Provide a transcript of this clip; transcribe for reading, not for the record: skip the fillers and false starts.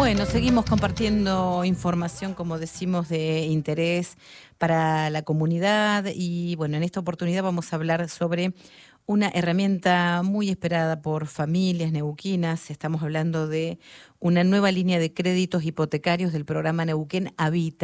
Bueno, seguimos compartiendo información, como decimos, de interés para la comunidad y bueno, en esta oportunidad vamos a hablar sobre una herramienta muy esperada por familias neuquinas. Estamos hablando de una nueva línea de créditos hipotecarios del programa Neuquén Habita.